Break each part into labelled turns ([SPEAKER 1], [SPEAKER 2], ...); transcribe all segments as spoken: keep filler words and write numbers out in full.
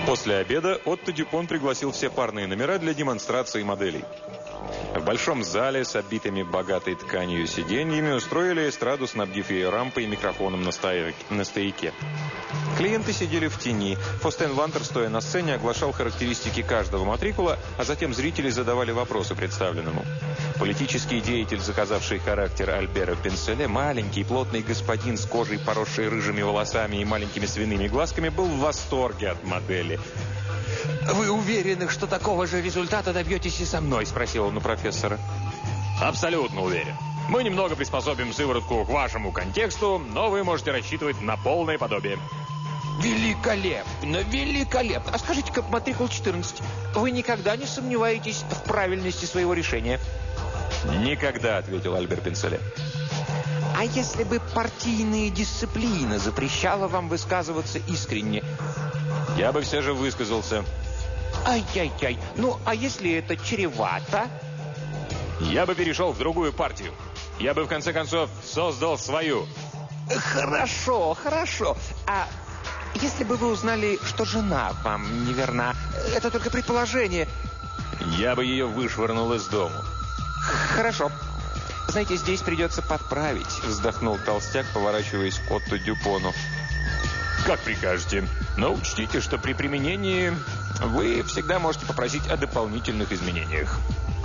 [SPEAKER 1] После обеда Отто Дюпон пригласил все парные номера для демонстрации моделей. В большом зале с обитыми богатой тканью сиденьями устроили эстраду, снабдив ее рампой и микрофоном на, стоя... на стояке. Клиенты сидели в тени. Фостен Вантер, стоя на сцене, оглашал характеристики каждого матрикула, а затем зрители задавали вопросы представленному. Политический деятель, заказавший характер Альбера Пенселе, маленький плотный господин с кожей, поросшей рыжими волосами и маленькими свиными глазками, был в восторге от модели.
[SPEAKER 2] «Вы уверены, что такого же результата добьетесь и со мной?» – спросил он у профессора.
[SPEAKER 3] «Абсолютно уверен. Мы немного приспособим сыворотку к вашему контексту, но вы можете рассчитывать на полное подобие».
[SPEAKER 2] «Великолепно, великолепно! А скажите-ка, матрикул четырнадцать, вы никогда не сомневаетесь в правильности своего решения?»
[SPEAKER 1] «Никогда», – ответил Альбер Пенселе.
[SPEAKER 2] «А если бы партийная дисциплина запрещала вам высказываться искренне?»
[SPEAKER 1] «Я бы все же высказался».
[SPEAKER 2] «Ай-яй-яй, ну а если это чревато?»
[SPEAKER 3] «Я бы перешел в другую партию. Я бы, в конце концов, создал свою».
[SPEAKER 2] «Хорошо, хорошо. А если бы вы узнали, что жена вам неверна, это только предположение?»
[SPEAKER 1] «Я бы ее вышвырнул из дома».
[SPEAKER 2] «Хорошо. Знаете, здесь придется подправить», — вздохнул толстяк, поворачиваясь к Отто Дюпону.
[SPEAKER 3] «Как прикажете. Но учтите, что при применении вы всегда можете попросить о дополнительных изменениях».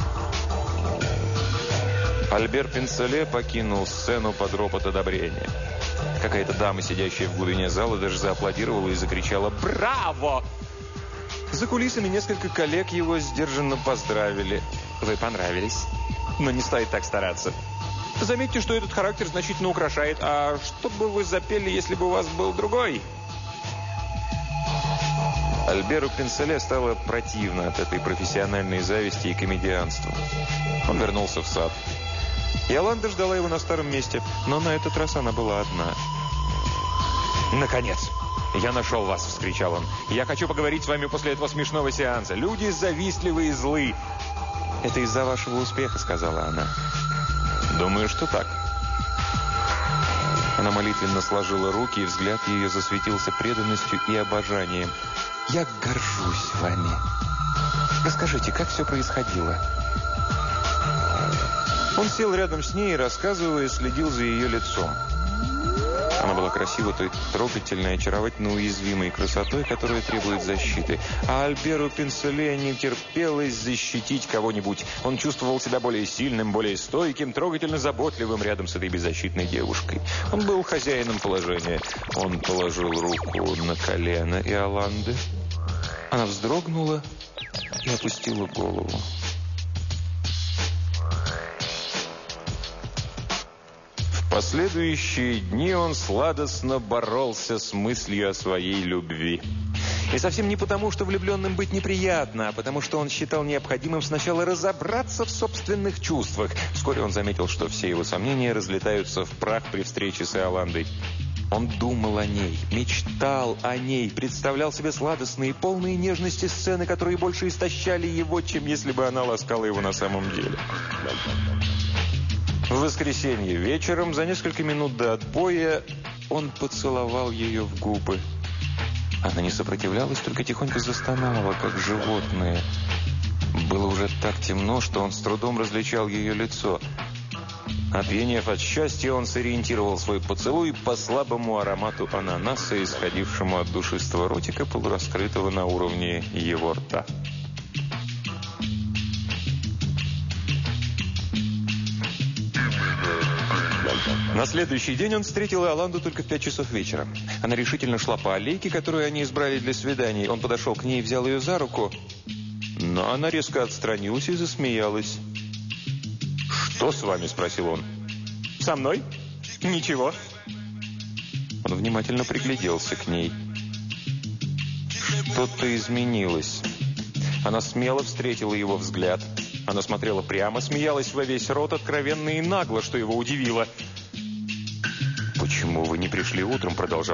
[SPEAKER 1] Альбер Пенселе покинул сцену под ропот одобрения. Какая-то дама, сидящая в глубине зала, даже зааплодировала и закричала «Браво!». За кулисами несколько коллег его сдержанно поздравили.
[SPEAKER 2] «Вы понравились,
[SPEAKER 1] но не стоит так стараться. Заметьте, что этот характер значительно украшает. А что бы вы запели, если бы у вас был другой?» Альберу Пенселе стало противно от этой профессиональной зависти и комедианства. Он вернулся в сад. Иоланда ждала его на старом месте, но на этот раз она была одна.
[SPEAKER 3] «Наконец! Я нашел вас!» – вскричал он. «Я хочу поговорить с вами после этого смешного сеанса. Люди завистливы и злы».
[SPEAKER 1] «Это из-за вашего успеха», – сказала она. «Думаю, что так». Она молитвенно сложила руки, и взгляд ее засветился преданностью и обожанием. «Я горжусь вами. Расскажите, как все происходило?» Он сел рядом с ней и, рассказывая, следил за ее лицом. Она была красива той трогательной, очаровательно уязвимой красотой, которая требует защиты. А Альберу Пенселе не терпелось защитить кого-нибудь. Он чувствовал себя более сильным, более стойким, трогательно заботливым рядом с этой беззащитной девушкой. Он был хозяином положения. Он положил руку на колено Иоланды. Она вздрогнула и опустила голову. В последующие дни он сладостно боролся с мыслью о своей любви. И совсем не потому, что влюбленным быть неприятно, а потому, что он считал необходимым сначала разобраться в собственных чувствах. Вскоре он заметил, что все его сомнения разлетаются в прах при встрече с Иоландой. Он думал о ней, мечтал о ней, представлял себе сладостные, полные нежности сцены, которые больше истощали его, чем если бы она ласкала его на самом деле. В воскресенье вечером, за несколько минут до отбоя, он поцеловал ее в губы. Она не сопротивлялась, только тихонько застонала, как животное. Было уже так темно, что он с трудом различал ее лицо. Опьянев от счастья, он сориентировал свой поцелуй по слабому аромату ананаса, исходившему от душистого ротика, полураскрытого на уровне его рта. На следующий день он встретил Иоланду только в пять часов вечера. Она решительно шла по аллейке, которую они избрали для свиданий. Он подошел к ней и взял ее за руку, но она резко отстранилась и засмеялась. «Что с вами?» – спросил он. «Со мной? Ничего». Он внимательно пригляделся к ней. Что-то изменилось. Она смело встретила его взгляд. Она смотрела прямо, смеялась во весь рот, откровенно и нагло, что его удивило. «Почему вы не пришли утром?» – продолжал